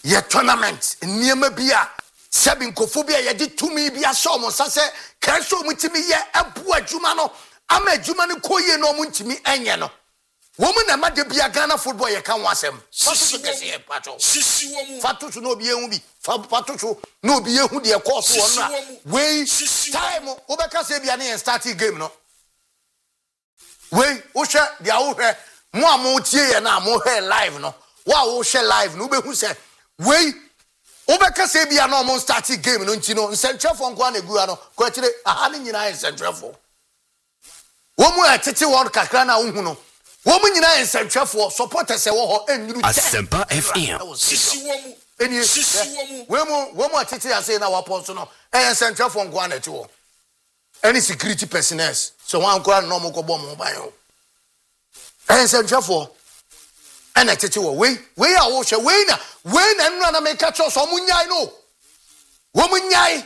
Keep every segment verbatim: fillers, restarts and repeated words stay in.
ye tournament niema bia sebi nkofo bia ye di tumi bia so mo sase kan so mutimi ye abu adwuma no ama adwuma no koye no mo ntimi enye no womu na ma de bia Ghana football ye kan wasem fatu kese ye pato sisi womu fatu so no obi ehu bi fatu so no obi ehu de course won na we time obeka se bia na start game no we wo hwe dia wo hwe mo amo tie ye na mo hwe live no wa wo hwe live no be hu se we obeka se bia na mo start game no nti no nsentwefo nko na egu ano ko kire aha ni nyina nsentwefo wo mu atete won kakra na wo hu no womu nyina ensentwefo supporters e wo ho enuru ten Asempa F M sisi womu eni sisi womu womu womu atete ase na waponso no ensentwefo nko anete wo any security personnel so wan ko na mo ko bom mo ban ho ensentwefo ana tete wo we we a wo hwe we na we na nnu na make cho so mo nyai no womu nyai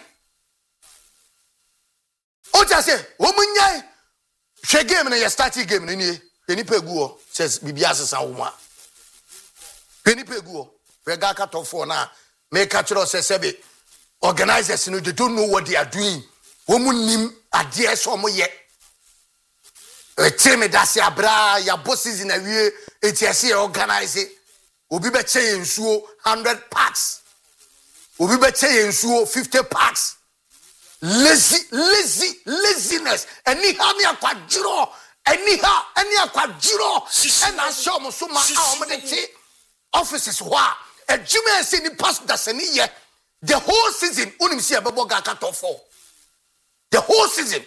o ja se womu nyai hwe game na ye start game na ni Penny Peguo says Bibias Sauma. Penny Peguo, Regaka top four now. Make catch us sebe. Organizers, you know, they don't know what they are doing. Woman nim a dear some yet. A team that's ya bra, your bosses in a way, it's a organize it. Ubi be chain so hundred packs. Ubi be chain so fifty packs. Lazy, lazy, laziness. And ni hamia quadro. Anyhow, any aquajiro, and I saw Musuma Almadeti offices. Why a Jimmy seen the past Dasania the whole season, Unimsia Baboga Katofo. The whole season.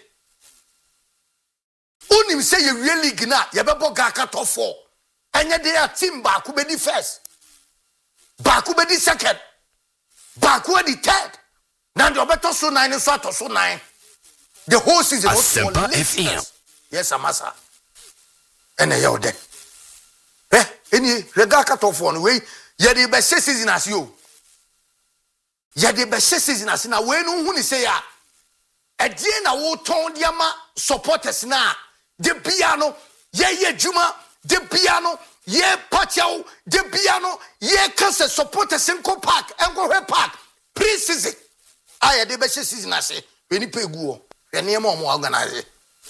Unim say you really gna, Yababoga Katofo. And yet they are team Bakubedi first, Bakubedi second, Bakuedi third. Now the Obeto so nine and Swato so nine. The whole season Asempa F M. Yes, Amasa. And a yode. Eh, any regaka to phone way, ye the best season as you. Ye the best season as na we no hu ni say ya. E die na wo ton diama supporters na. De piano, ye ye juma, de piano, ye patio, de piano, ye kase supporters in ko park, enko he park. Pre-season. Aye the best season as we ni peguo. Ye ne mo mo organize.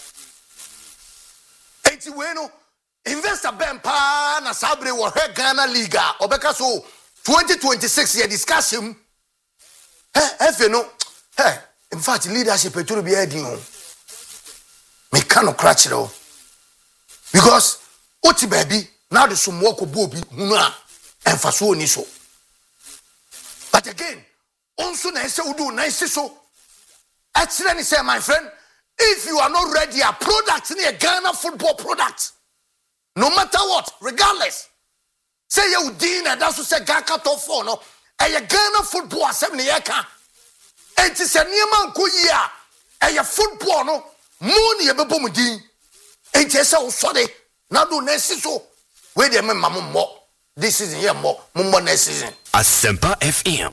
Bueno, investor Ben Pa na Sabre wo Ghana Liga obeka so twenty twenty-six year discussion. Eh, efe no. Eh, in fact leadership e to be heading on. Me cannot crash it. Because oti baby now the some work obi hunu a emfaso oni so. But again, onso na ese udu na ese so. Actually say my friend, if you are not ready, a product in a Ghana football product, no matter what, regardless. Say you din and that's what say Gaka top four no. A Ghana football assembly yaka. And it's a new man kuya. A football no money a bebomudin. And it's so sorry. Now do next season. Wait a minute, mamma more. This season here more, more next season. Asempa F M.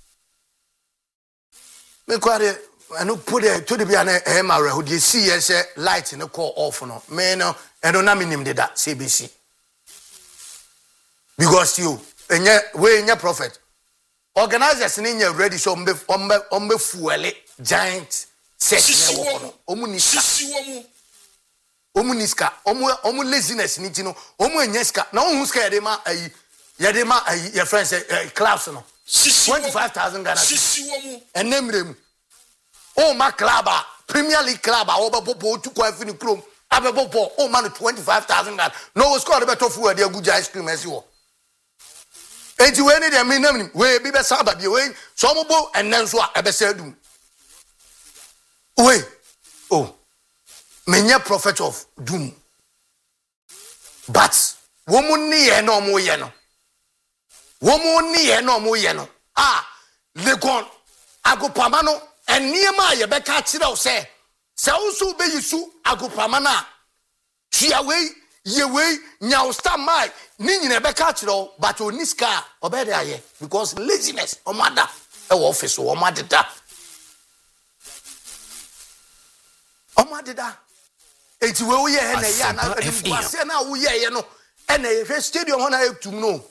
Me kware. I no put it to the piano. Emma, who you see as a light in the core off no. Me no, I don't know him that C B C. Because you, and your way in your prophet, organizers in your ready so on the on the fuel giant set. Omuniska, Omuniska, Omu Omu laziness nitino, Omu Nyeska. Now who's scared him? A Yadema, your friends, a class no. Twenty-five thousand Ghana. And name them. Oh, my club, Premier League club, over Bobo to quite finish club. Ababo, oh man, twenty-five thousand. No score better for their good ice cream as you. And you any them in where be Saba be away, Somobo, and then so I be said. Wait, oh, many prophet of doom. But woman near no more yeno. Woman near no more yeno. Ah, Legon, Agopamano. And near my Yabeka Chiro say, Sausu be you su agupamana. She away, ye way, now stand my Nini Rebecca Chiro, but Oniska, Obeda ye, because laziness, or mother, a office or mother. Oh, mother, it's where we are, and a yana, and we are no, and a stadium on I have to know.